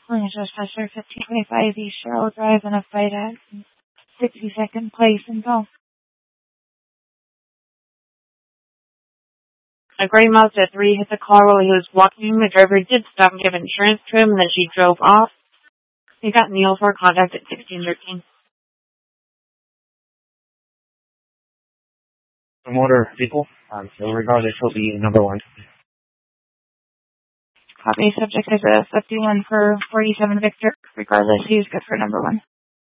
Just Chester 1525 East Cheryl Drive in a fight at 62nd Place in Bell. A gray Mazda 3 hit the car while he was walking. The driver did stop and give insurance to him, and then she drove off. He got Neil for contact at 1613. Motor vehicle. So regardless, he'll be number 1. Copy. Subject is a 51 for 47 Victor. Regardless, he's good for number 1.